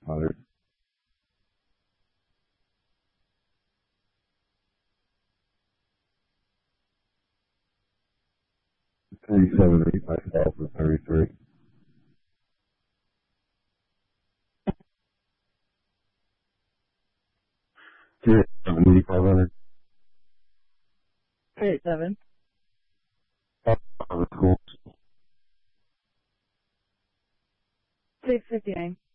100. 378 myself for 33. 3,500. 37. Cool. 659.